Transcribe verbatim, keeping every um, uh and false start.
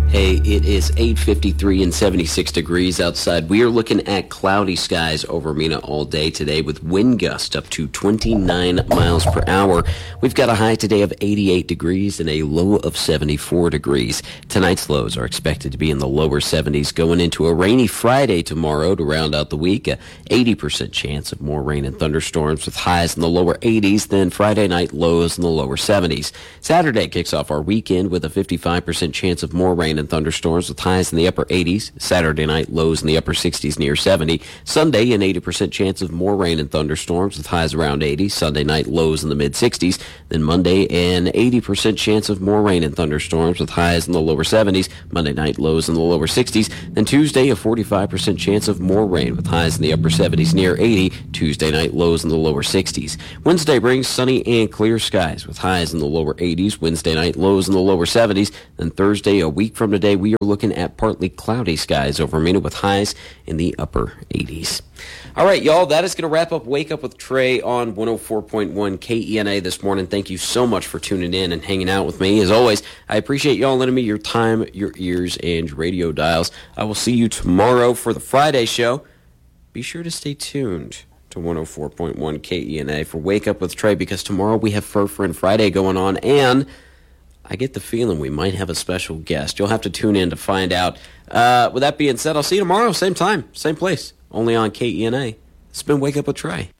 Hey, it is eight fifty-three and seventy-six degrees outside. We are looking at cloudy skies over Mena all day today with wind gusts up to twenty-nine miles per hour. We've got a high today of eighty-eight degrees and a low of seventy-four degrees. Tonight's lows are expected to be in the lower seventies going into a rainy Friday tomorrow to round out the week. A eighty percent chance of more rain and thunderstorms with highs in the lower eighties, then Friday night lows in the lower seventies. Saturday kicks off our weekend with a fifty-five percent chance of more rain and thunderstorms with highs in the upper eighties. Saturday night lows in the upper sixties near seventy. Sunday an eighty percent chance of more rain and thunderstorms with highs around eighty. Sunday night lows in the mid sixties. Then Monday an eighty percent chance of more rain and thunderstorms with highs in the lower seventies. Monday night lows in the lower sixties. Then Tuesday a forty-five percent chance of more rain with highs in the upper seventies near eighty. Tuesday night lows in the lower sixties. Wednesday brings sunny and clear skies with highs in the lower eighties. Wednesday night lows in the lower seventies. Then Thursday, a week from today, we are looking at partly cloudy skies over Mena with highs in the upper eighties. All right, y'all, that is going to wrap up Wake Up with Trey on one oh four point one K E N A this morning. Thank you so much for tuning in and hanging out with me. As always, I appreciate y'all lending me your time, your ears, and your radio dials. I will see you tomorrow for the Friday show. Be sure to stay tuned to one oh four point one K E N A for Wake Up with Trey, because tomorrow we have Fur Friend Friday going on, and I get the feeling we might have a special guest. You'll have to tune in to find out. Uh, with that being said, I'll see you tomorrow, same time, same place, only on K E N A. It's been Wake Up with Trey.